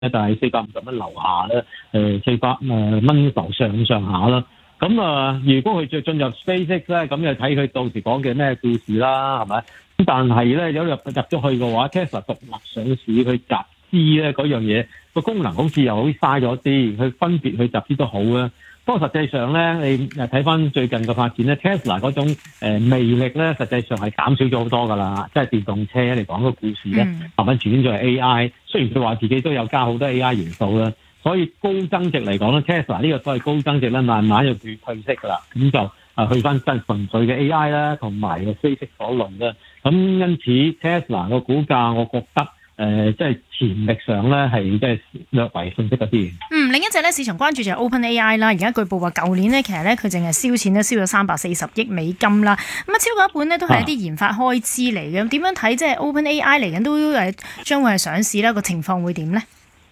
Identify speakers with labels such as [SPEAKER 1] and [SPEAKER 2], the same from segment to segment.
[SPEAKER 1] 就係450蚊樓下咧，400蚊樓上下啦。咁如果佢再進入 SpaceX 咧，咁就睇佢到時講嘅咩故事啦，係咪？咁但係咧，如果入咗去嘅話 ，Tesla 獨立上市去集資咧，嗰樣嘢個功能好似又好嘥咗啲，佢分別去集資都好啊。不過實際上咧，你睇翻最近嘅發展咧 ，Tesla 嗰種魅力咧，實際上係減少咗好多㗎啦。即係電動車嚟講個故事咧，慢慢轉咗係 AI。雖然佢話自己都有加好多 AI 元素啦，所以高增值嚟講咧 ，Tesla 呢個所謂高增值咧，慢慢就退息㗎啦。咁就去翻真純粹嘅 AI 啦，同埋個非息所論啦。咁因此 Tesla 個股價，我覺得即係潛力上咧係即係略為遜色一啲。
[SPEAKER 2] 另一隻咧市場關注就係 OpenAI 啦。而家據報話舊年咧其實咧佢淨係燒錢咧燒咗340億美金啦。咁超過一半咧都係一啲研發開支嚟嘅。點樣睇即係 OpenAI 嚟緊都將會係上市啦？個情況會點咧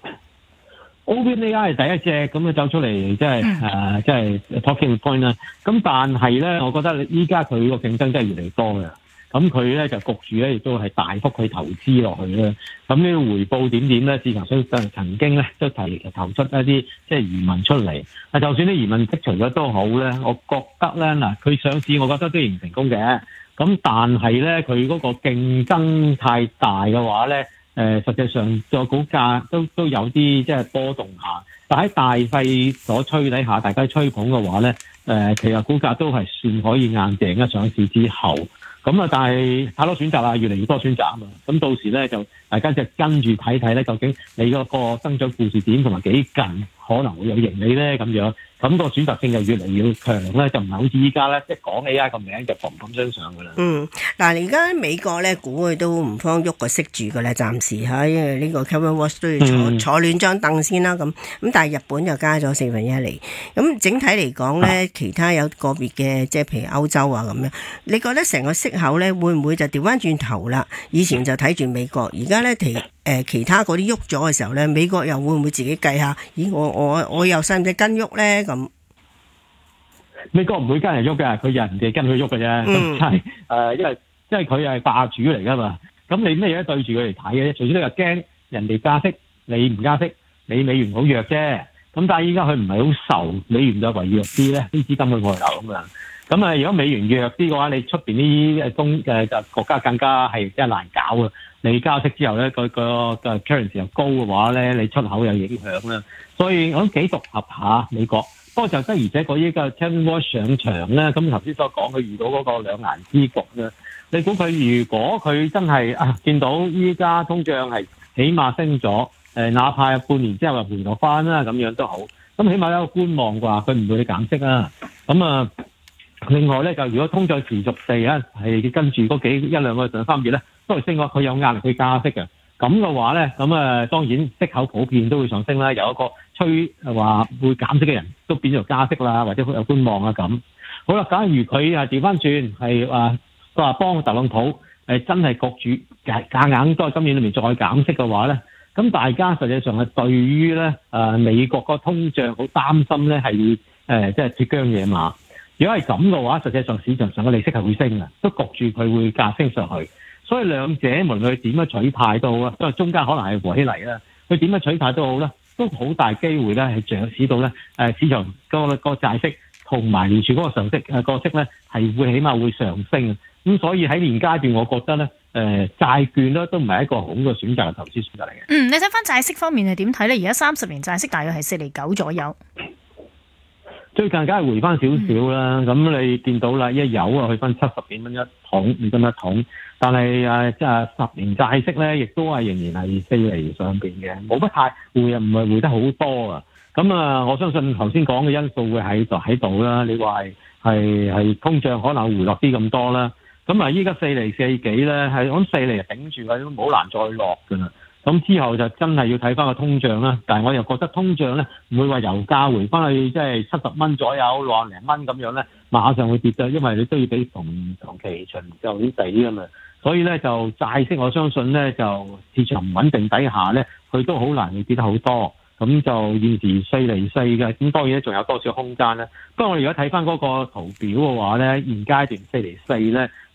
[SPEAKER 1] ？OpenAI 係第一隻咁樣走出嚟，即係 talking point 啦。咁但係咧，我覺得依家佢個競爭真係越嚟越多嘅。咁佢咧就焗住咧，亦都係大幅去投資落去啦。咁呢個回報點咧？市場上曾經咧都投出一啲即係移民出嚟。就算啲移民剔除咗都好咧，我覺得咧嗱，佢上市我覺得都仍然成功嘅。咁但係咧，佢嗰個競爭太大嘅話咧，實際上個股價都有啲即係波動下。但喺大勢所趨底下，大家吹捧嘅話咧，其實股價都係算可以硬淨一上市之後。咁但係太多選擇啦，越嚟越多選擇啊嘛。咁到時咧就大家就跟住睇睇咧，究竟你嗰個增長故事點同埋幾近可能會有盈利咧咁樣。咁個選擇性就越嚟越強咧，就唔係好似依家咧，一講 AI 個名就砰砰聲上噶啦。
[SPEAKER 3] 嗱，而家美國咧股佢都唔方喐個息住噶啦，暫時嚇，因為呢個 Kevin Watts 都要坐亂張凳先啦咁。但係日本就加咗1/4厘。咁整體嚟講咧，其他有個別嘅即係譬如歐洲啊咁樣，你覺得成個息口咧會唔會就調翻轉頭啦？以前就睇住美國，而家咧其他嗰啲喐咗嘅時候咧，美國又會唔會自己計下？咦，我又使唔使跟喐咧？咁
[SPEAKER 1] 美國唔會跟人喐嘅，佢人哋跟佢喐嘅啫。因為佢係霸主嚟噶嘛。咁你咩嘢都對住佢嚟睇嘅啫。除非你又驚人哋加息，你唔加息，你美元好弱啫。咁但係依家佢唔係好受美元就為弱啲咧，啲資金去外流咁樣。咁如果美元弱啲嘅話，你出邊啲國家更加係真係難搞啊！你加息之後咧，個 currency 又高嘅話咧，你出口有影響啦。所以我諗幾獨合下美國。不過就得而且確依個 Kevin Watts 上場咧，咁頭先所講佢遇到嗰個兩難之局咧，你估佢如果佢真係見到依家通脹係起碼升咗，哪怕半年之後又回落翻啦，咁樣都好，咁起碼有個觀望啩，佢唔會去減息啊。咁另外咧就如果通脹持續地係跟住嗰一兩個3月咧都係升嘅，佢有壓力去加息嘅。咁嘅話咧，咁當然息口普遍都會上升啦。有一個吹話會減息嘅人都變咗加息啦，或者有觀望啊咁。好啦，假如佢調翻轉係話幫特朗普真係焗住夾硬都係今年裏面再減息嘅話咧，咁大家實際上係對於咧美國個通脹好擔心咧係即係脫韁野馬。如果係咁嘅話，實際上市場上嘅利息係會升嘅，都焗住佢會價升上去。所以兩者無論佢點樣取態都好啦，因為中間可能係和起嚟啦，佢點樣取態都好啦，都好大機會咧係漲市到咧市場個債息同埋聯儲嗰個上息個息咧係會起碼會上升。咁所以喺現階段，我覺得咧債券咧都唔係一個好嘅選擇嘅投資選擇嚟嘅。
[SPEAKER 2] 你睇翻債息方面係點睇咧？而家30年債息大約係4.9厘左右。
[SPEAKER 1] 最近梗係回翻少少啦，咁你見到啦，一油去翻70幾蚊一桶，美金一桶，但係即係10年債息咧，亦都係仍然係4厘上邊嘅，冇乜太回，唔係回得好多啊。咁我相信頭先講嘅因素會喺度啦。你話係通脹可能回落啲咁多啦，咁依家4厘4幾咧，係我諗4厘就頂住嘅，都冇難再落㗎啦。咁之後就真係要睇翻個通脹啦，但係我又覺得通脹咧唔會話油價回翻去即係70蚊左右60零蚊咁樣咧，馬上會跌嘅，因為你都要俾同期循就啲地㗎嘛。所以咧就債息，我相信咧就市場唔穩定底下咧，佢都好難會跌得好多。咁就現時4厘4嘅，咁當然仲有多少空間咧。不過我哋而家睇翻嗰個圖表嘅話咧，現階段4厘4咧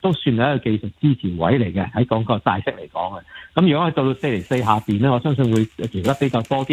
[SPEAKER 1] 都算係一個技術支持位嚟嘅，喺講個債息嚟講嘅。咁如果係到到4.4下邊咧，我相信會調得比較多啲。